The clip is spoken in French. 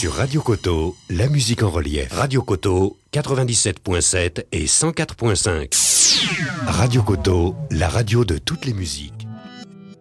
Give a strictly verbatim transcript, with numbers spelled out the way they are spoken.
Sur Radio Coteau, la musique en relief. Radio Coteau, quatre-vingt-dix-sept virgule sept et cent quatre virgule cinq. Radio Coteau, la radio de toutes les musiques.